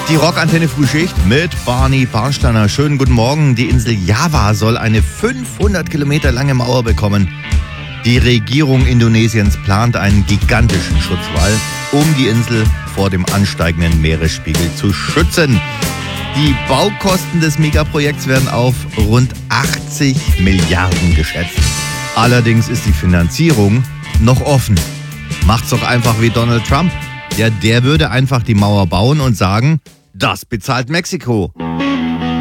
Die Rockantenne Frühschicht mit Barney Barnsteiner. Schönen guten Morgen. Die Insel Java soll eine 500 Kilometer lange Mauer bekommen. Die Regierung Indonesiens plant einen gigantischen Schutzwall, um die Insel vor dem ansteigenden Meeresspiegel zu schützen. Die Baukosten des Megaprojekts werden auf rund 80 Milliarden geschätzt. Allerdings ist die Finanzierung noch offen. Macht's doch einfach wie Donald Trump. Ja, der würde einfach die Mauer bauen und sagen, das bezahlt Mexiko.